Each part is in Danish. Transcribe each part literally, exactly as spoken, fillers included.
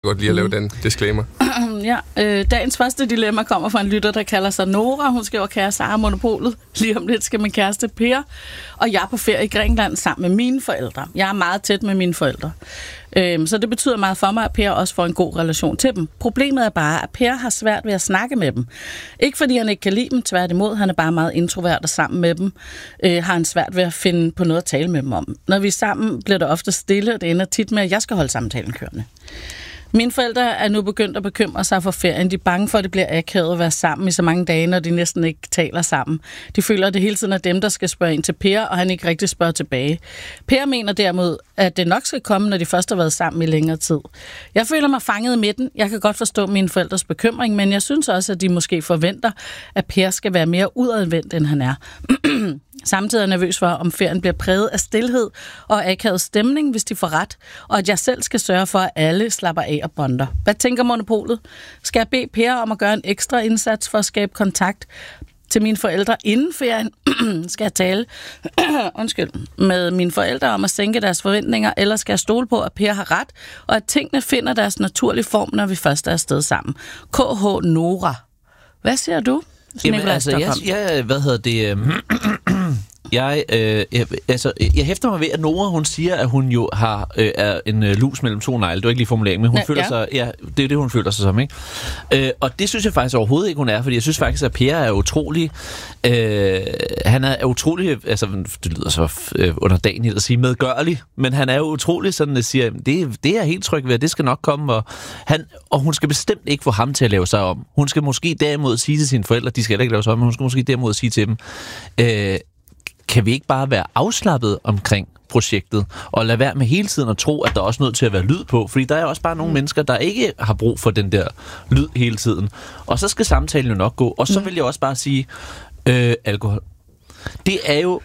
Godt lige at lave den disclaimer. Ja, øh, dagens første dilemma kommer fra en lytter, der kalder sig Nora. Hun skriver, kære Sara, Monopolet. Lige om lidt skal min kæreste Per, og jeg er på ferie i Grækenland sammen med mine forældre. Jeg er meget tæt med mine forældre. Øh, så det betyder meget for mig, at Per også får en god relation til dem. Problemet er bare, at Per har svært ved at snakke med dem. Ikke fordi han ikke kan lide dem, tværtimod. Han er bare meget introvert, og sammen med dem øh, har han svært ved at finde på noget at tale med dem om. Når vi er sammen, bliver det ofte stille, og det ender tit med, at jeg skal holde samtalen kørende. Mine forældre er nu begyndt at bekymre sig for ferien. De er bange for, at det bliver akavet at være sammen i så mange dage, når de næsten ikke taler sammen. De føler, at det hele tiden er dem, der skal spørge ind til Per, og han ikke rigtig spørger tilbage. Per mener derimod, at det nok skal komme, når de først har været sammen i længere tid. Jeg føler mig fanget i midten. Jeg kan godt forstå mine forældres bekymring, men jeg synes også, at de måske forventer, at Per skal være mere udadvendt, end han er. Samtidig er jeg nervøs for, om ferien bliver præget af stilhed og akavet stemning, hvis de får ret, og at jeg selv skal sørge for, at alle slapper af og bonder. Hvad tænker Monopolet? Skal jeg bede Per om at gøre en ekstra indsats for at skabe kontakt til mine forældre inden ferien? Skal jeg tale undskyld, med mine forældre om at sænke deres forventninger, eller skal jeg stole på, at Per har ret, og at tingene finder deres naturlige form, når vi først er afsted sammen? K H Nora. Hvad siger du? Jamen, altså, jeg, jeg, hvad hedder det... Øh, jeg, øh, jeg, altså, jeg hæfter mig ved, at Nora, hun siger, at hun jo har øh, er en øh, lus mellem to negle. Det var ikke lige formuleringen, men hun ja, føler ja. sig... Ja, det er det, hun føler sig som, ikke? Øh, og det synes jeg faktisk overhovedet ikke, hun er, fordi jeg synes faktisk, at Per er utrolig... Øh, han er utrolig... Altså, det lyder så øh, underdanigt at sige medgørlig, men han er jo utrolig sådan, at siger, det, det er helt tryg ved, det skal nok komme, og, han, og hun skal bestemt ikke få ham til at lave sig om. Hun skal måske derimod sige til sine forældre, de skal ikke lave sig om, men hun skal måske derimod sige til dem... Øh, kan vi ikke bare være afslappet omkring projektet, og lade være med hele tiden at tro, at der er også nødt til at være lyd på, fordi der er også bare nogle mm. mennesker, der ikke har brug for den der lyd hele tiden. Og så skal samtalen jo nok gå. Og så mm. vil jeg også bare sige, øh, alkohol. Det er jo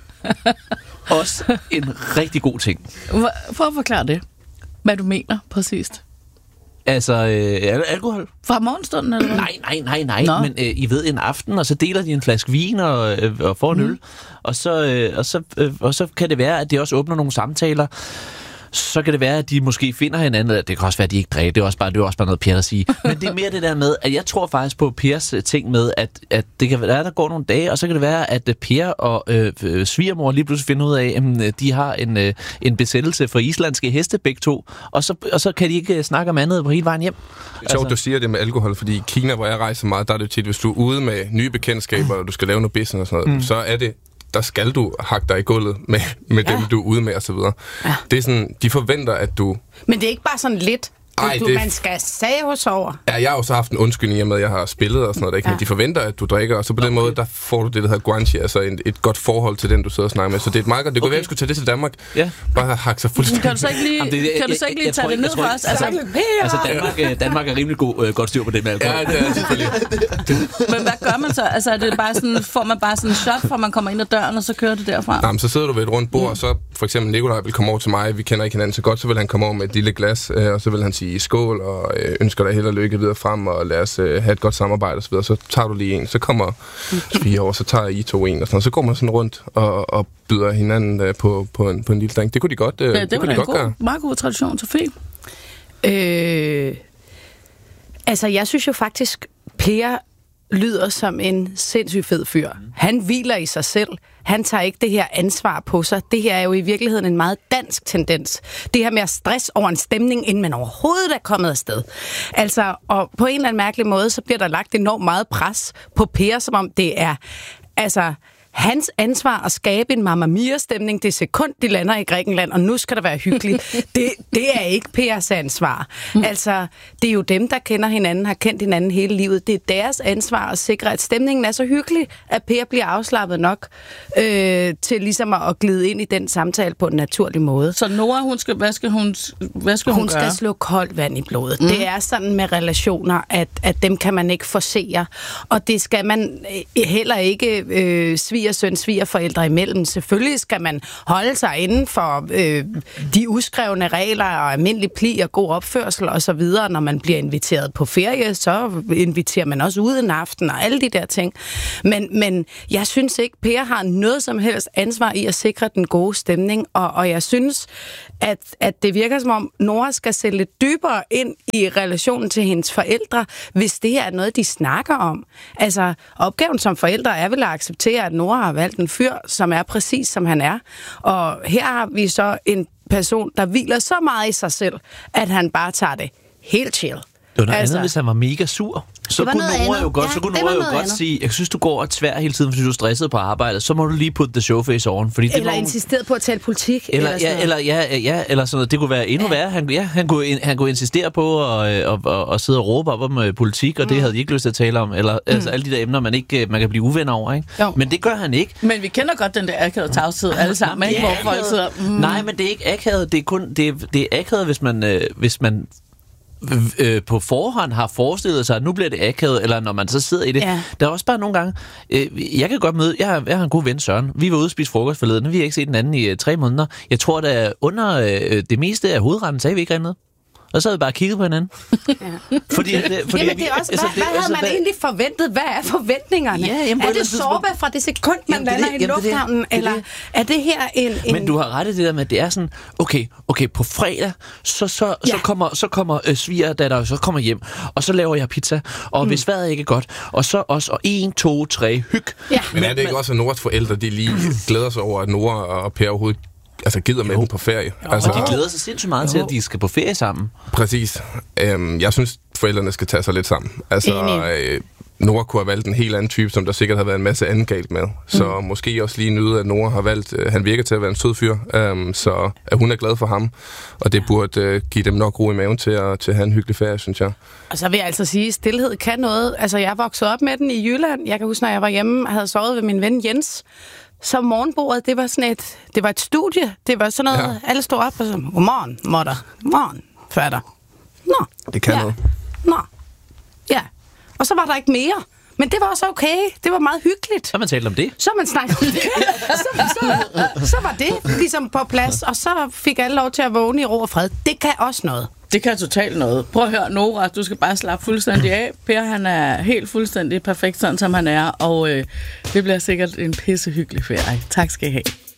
også en rigtig god ting. For at forklare det, hvad du mener præcist. Altså, øh, alkohol? Fra morgenstunden, eller hvad? Nej, nej, nej, nej. Nå. Men øh, I ved, en aften, og så deler de en flaske vin og, øh, og får en mm. øl. Og så, øh, og, så, øh, og så kan det være, at det også åbner nogle samtaler. Så kan det være, at de måske finder hinanden. Det kan også være, at de ikke drikker. Det er også bare, det er også bare noget Per at sige. Men det er mere det der med, at jeg tror faktisk på Pers ting med, at, at det kan være, at der går nogle dage, og så kan det være, at Per og øh, svigermor lige pludselig finder ud af, at de har en, øh, en besættelse for islandske heste begge to, og så, og så kan de ikke snakke om andet på hele vejen hjem. Det er sjovt, du siger det med alkohol, fordi i Kina, hvor jeg rejser meget, der er det tit, hvis du er ude med nye bekendtskaber, og du skal lave noget business og sådan noget, mm. så er det der skal du hakke dig i gulvet med, med ja. dem, du er ude med, og så videre. Ja. Det er sådan, de forventer, at du... Men det er ikke bare sådan lidt, Ej, du, det... man skal sage hos over. Ja, jeg har også haft en undskyldning i og med, at jeg har spillet og sådan noget, der, ikke? Ja. Men de forventer, at du drikker, og så på okay. den måde, der får du det, der hedder guanchi, altså et, et godt forhold til den, du sidder og snakker med. Så det er et meget godt. Det kunne okay. være, at jeg skulle tage det til Danmark. Ja. Bare hakke sig fuldstændig. Kan du så ikke lige, Jamen, det, jeg, kan du så ikke lige jeg, jeg, tage jeg, det ned for os? Altså, altså Danmark, Danmark er rimelig god, øh, godt styr på det med alkohol. Ja, det er selvfølgelig. Men hvad gør man så? Altså, er det bare sådan, får man bare sådan en shot, for man kommer ind ad døren, og så kører det derfra? Jamen, så sidder du ved et rundt bord, mm. og så for eksempel Nikolaj vil komme over til mig, vi kender ikke hinanden så godt, så vil han komme over med et lille glas, øh, og så vil han sige skål, og øh, ønsker dig held og lykke videre frem, og lad os øh, have et godt samarbejde og så videre. Så tager du lige en, så kommer fire år, så tager I to en, og sådan noget. Så går man sådan rundt og, og byder hinanden øh, på, på, en, på en lille drink. Det kunne de godt, øh, ja, det, det kunne de en godt god, gøre. Meget god tradition, Sofie. Øh, altså, jeg synes jo faktisk, Per lyder som en sindssygt fed fyr. Han hviler i sig selv. Han tager ikke det her ansvar på sig. Det her er jo i virkeligheden en meget dansk tendens. Det her med at stress over en stemning, inden man overhovedet er kommet afsted. Altså, og på en eller anden mærkelig måde, så bliver der lagt enormt meget pres på Per, som om det er... Altså, hans ansvar at skabe en Mamma Mia-stemning, det sekund, de lander i Grækenland, og nu skal der være hyggeligt. Det, det er ikke Pers ansvar. Mm. Altså, det er jo dem, der kender hinanden, har kendt hinanden hele livet. Det er deres ansvar at sikre, at stemningen er så hyggelig, at Per bliver afslappet nok øh, til ligesom at glide ind i den samtale på en naturlig måde. Så Nora, hun skal, hvad skal hun, hvad skal hun, hun gøre? Hun skal slå koldt vand i blodet. Mm. Det er sådan med relationer, at, at dem kan man ikke forsere. Og det skal man heller ikke øh, svige svigersøn, svigerforældre imellem. Selvfølgelig skal man holde sig inden for øh, de uskrevne regler og almindelig pli og god opførsel og så videre. Når man bliver inviteret på ferie, så inviterer man også ud en aften og alle de der ting. Men, men jeg synes ikke, Per har noget som helst ansvar i at sikre den gode stemning, og, og jeg synes, at, at det virker som om Nora skal se lidt dybere ind i relationen til hendes forældre, hvis det her er noget, de snakker om. Altså, opgaven som forældre er vel at acceptere, at Nora har valgt en fyr, som er præcis som han er. Og her har vi så en person, der hviler så meget i sig selv, at han bare tager det helt chill. Det var noget altså, andet, hvis han var mega sur. Så kunne Nora jo godt, ja, så kunne Nora jo godt andet. sige, jeg synes, du går og tvær hele tiden, fordi du er stresset på arbejdet, så må du lige putte the showface on. Fordi det eller må... insisteret på at tale politik. Eller, eller, ja, eller, ja, ja, eller sådan noget. Det kunne være endnu ja. værre. Han, ja, han, kunne, han kunne insistere på at og, og, og sidde og råbe op om uh, politik, og mm. det havde de ikke lyst til at tale om. Eller mm. altså, alle de der emner, man, ikke, man kan blive uvenner over. Ikke? Men det gør han ikke. Men vi kender godt den der akavede tavshed alle sammen, ikke? Hvor folk sidder... Mm. Nej, men det er ikke akavet. Det er kun det er, det er akavet, hvis man... Øh, hvis man Øh, på forhånd har forestillet sig, at nu bliver det akavet, eller når man så sidder i det. Ja. Der er også bare nogle gange, øh, jeg kan godt møde, jeg har, jeg har en god ven, Søren. Vi var ude og spise frokost forleden, vi har ikke set den anden i øh, tre måneder. Jeg tror, at under øh, det meste af hovedretten sagde vi ikke noget. Og så havde vi bare kigget på hinanden. Ja. fordi, det, fordi jamen, det er også, altså, hvad, det, hvad havde altså, man hvad... egentlig forventet? Hvad er forventningerne? Ja, jamen, er det sorbe fra det sekund, man jamen, lander det, i lufthavnen? Det, det, eller det, er det her en, en... Men du har ret i det der med, at det er sådan, okay, okay på fredag, så, så, ja. så kommer, så kommer øh, svigerdatter, så kommer hjem, og så laver jeg pizza, og mm. hvis vejret ikke er godt, og så også, og en, to, tre, hyg. Ja. Men er det ikke også, at Noras forældre, de lige glæder sig over, at Nora og Per overhovedet altså gider med dem på ferie. Jo, altså, og de glæder sig sindssygt meget jo. til, at de skal på ferie sammen. Præcis. Øhm, jeg synes, forældrene skal tage sig lidt sammen. Altså, øh, Nora kunne have valgt en helt anden type, som der sikkert har været en masse andet galt med. Så mm. måske også lige nyde, at Nora har valgt, øh, han virker til at være en sød fyr, øhm, så at hun er glad for ham. Og det burde øh, give dem nok ro i maven til at, til at have en hyggelig ferie, synes jeg. Og så vil jeg altså sige, at stilhed kan noget. Altså, jeg voksede op med den i Jylland. Jeg kan huske, når jeg var hjemme og havde sovet ved min ven Jens. Så morgenbordet, det var sådan et, det var et studie. Det var sådan noget, ja. alle stod op og så, godmorgen, motter, godmorgen, fatter. Nå. Det kan ja. noget. Nå. Ja. Og så var der ikke mere. Men det var også okay. Det var meget hyggeligt. Så man talte om det. Så man snakkede om det. så, så, så var det ligesom på plads, og så fik alle lov til at vågne i ro og fred. Det kan også noget. Det kan totalt noget. Prøv at høre, Nora, du skal bare slappe fuldstændig af. Per, han er helt fuldstændig perfekt, sådan som han er, og øh, det bliver sikkert en pissehyggelig ferie. Tak skal I have.